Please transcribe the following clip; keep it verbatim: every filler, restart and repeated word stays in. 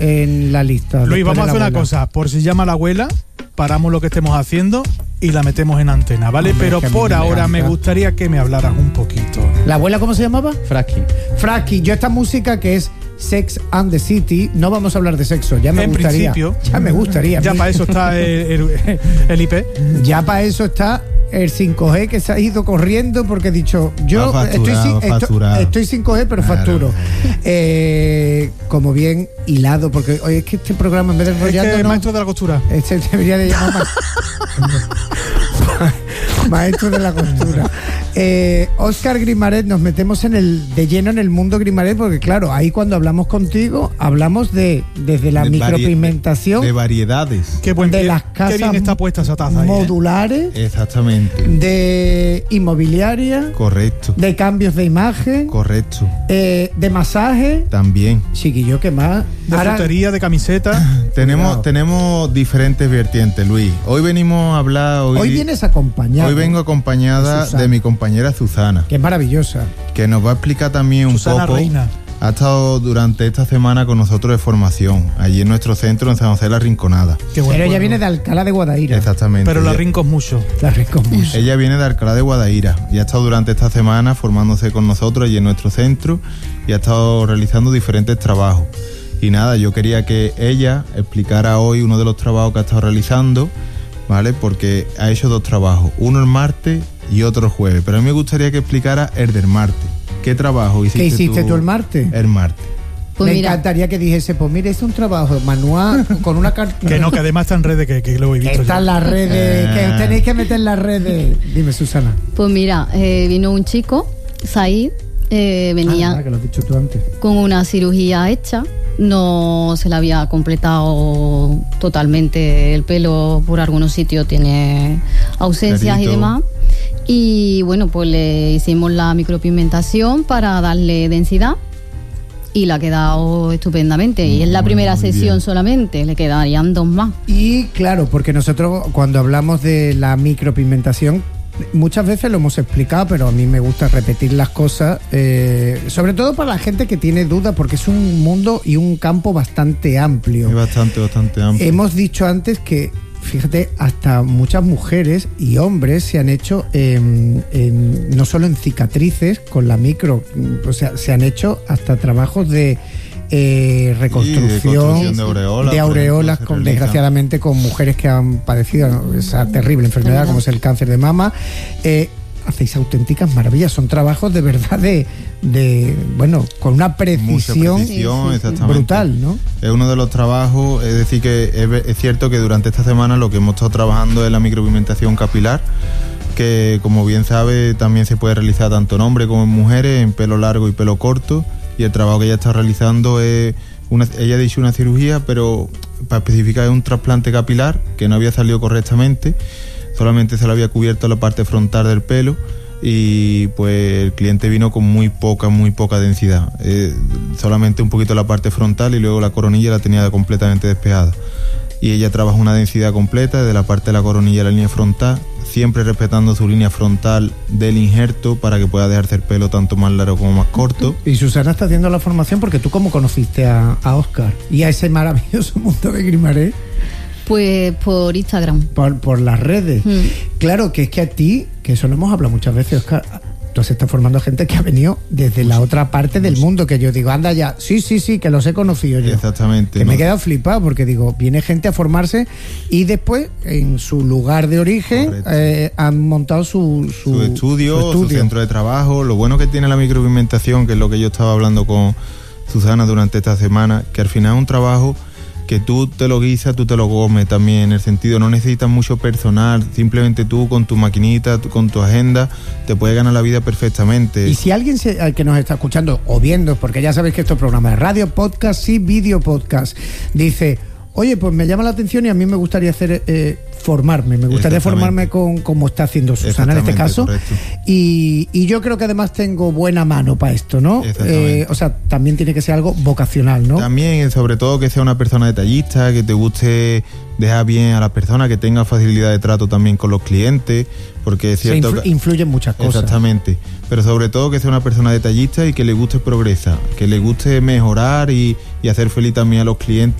en la lista. Luis, vamos a hacer una cosa. Por si llama la abuela, paramos lo que estemos haciendo y la metemos en antena, ¿vale? Hombre, pero por ahora me, me gustaría que me hablaras un poquito. ¿La abuela cómo se llamaba? Frasky. Frasky. Yo esta música que es Sex and the City, no vamos a hablar de sexo, ya me en gustaría. Principio, ya me gustaría. Ya para eso está el, el, el I P. Ya para eso está el cinco G que se ha ido corriendo porque he dicho, yo estoy, estoy, estoy cinco G pero claro. facturo. Eh, como bien hilado, porque hoy es que este programa en vez de enrollando... Es que no, maestro de la costura. Este debería de llamar maestro de la costura. Eh, Óscar Grimaret, nos metemos en el de lleno en el mundo Grimaret porque claro, ahí cuando hablamos contigo hablamos de desde la de micropigmentación, vari- de variedades, qué buen de pie, las casas qué bien está puesta esa taza modulares, ahí, ¿eh? Exactamente, de inmobiliaria, correcto, de cambios de imagen, correcto, eh, de masaje, también, chiquillo, ¿qué más? De Ahora, frutería, de camiseta. tenemos tenemos diferentes vertientes, Luis. Hoy venimos a hablar hoy, hoy vienes acompañado. Hoy vengo acompañada de, de mi compañera Susana, que es maravillosa, que nos va a explicar también un Susana poco. Reina. Ha estado durante esta semana con nosotros de formación, allí en nuestro centro en San José de la Rinconada. Qué bueno, pero ella viene de Alcalá de Guadaira. Exactamente. Pero la ella, rincos mucho. La rincos mucho. Ella viene de Alcalá de Guadaira y ha estado durante esta semana formándose con nosotros allí en nuestro centro y ha estado realizando diferentes trabajos. Y nada, yo quería que ella explicara hoy uno de los trabajos que ha estado realizando, ¿vale? Porque ha hecho dos trabajos, uno el martes y otro el jueves. Pero a mí me gustaría que explicara el del martes. ¿Qué trabajo hiciste, ¿Qué hiciste tú, tú el martes? El martes. Pues me mira. encantaría que dijese, pues mire, es un trabajo manual con una carta. Que no, que además está en redes, que, que lo he visto. Que está en las redes, eh. que tenéis que meter en las redes. Dime, Susana. Pues mira, eh, vino un chico, Said, eh, venía ah, que lo has dicho tú antes. Con una cirugía hecha, no se le había completado totalmente el pelo, por algunos sitios tiene ausencias Clarito. Y demás. Y bueno, pues le hicimos la micropigmentación para darle densidad y le ha quedado estupendamente. Y es la primera Muy sesión bien. Solamente, le quedarían dos más. Y claro, porque nosotros cuando hablamos de la micropigmentación, muchas veces lo hemos explicado, pero a mí me gusta repetir las cosas, eh, sobre todo para la gente que tiene dudas, porque es un mundo y un campo bastante amplio. Es bastante, bastante amplio. Hemos dicho antes que, fíjate, hasta muchas mujeres y hombres se han hecho, eh, en, no solo en cicatrices con la micro, o sea, se han hecho hasta trabajos de... Eh, reconstrucción, sí, de, construcción de aureolas, de aureolas ejemplo, con, desgraciadamente con mujeres que han padecido esa terrible enfermedad como es el cáncer de mama. Eh, hacéis auténticas maravillas, son trabajos de verdad de, de bueno, con una precisión, precisión sí, sí. brutal, ¿no? Es uno de los trabajos, es decir que es, es cierto que durante esta semana lo que hemos estado trabajando es la micropigmentación capilar, que como bien sabe también se puede realizar tanto en hombres como en mujeres, en pelo largo y pelo corto. Y el trabajo que ella está realizando es, una, ella ha dicho una cirugía, pero para especificar es un trasplante capilar que no había salido correctamente, solamente se le había cubierto la parte frontal del pelo y pues el cliente vino con muy poca, muy poca densidad, eh, solamente un poquito la parte frontal y luego la coronilla la tenía completamente despejada. Y ella trabaja una densidad completa de la parte de la coronilla a la línea frontal, siempre respetando su línea frontal del injerto para que pueda dejarse el pelo tanto más largo como más corto. Y Susana está haciendo la formación porque tú cómo conociste a, a Óscar y a ese maravilloso mundo de Grimaret. Pues por Instagram. Por, por las redes. Mm. Claro, que es que a ti, que eso lo hemos hablado muchas veces, Óscar, tú has estado formando gente que ha venido desde la otra parte del mundo, que yo digo, anda ya, sí, sí, sí, que los he conocido yo. Exactamente. Que no. me he quedado flipado porque digo, viene gente a formarse y después en su lugar de origen eh, han montado su, su, su, estudio, su estudio, su centro de trabajo. Lo bueno que tiene la micropigmentación, que es lo que yo estaba hablando con Susana durante esta semana, que al final es un trabajo que tú te lo guisas, tú te lo comes también, en el sentido, no necesitas mucho personal, simplemente tú con tu maquinita, tú, con tu agenda, te puedes ganar la vida perfectamente. Y si alguien se, al que nos está escuchando o viendo, porque ya sabéis que esto es programa de radio, podcast y video podcast, dice, oye, pues me llama la atención y a mí me gustaría hacer eh, formarme, me gustaría formarme con como está haciendo Susana en este caso. Y, y yo creo que además tengo buena mano para esto, ¿no? Eh, o sea, también tiene que ser algo vocacional, ¿no? También, sobre todo, que sea una persona detallista, que te guste dejar bien a la persona, que tenga facilidad de trato también con los clientes, porque es cierto influ- que influyen muchas cosas. Exactamente, pero sobre todo que sea una persona detallista y que le guste progresar, que le guste mejorar y, y hacer feliz también a los clientes.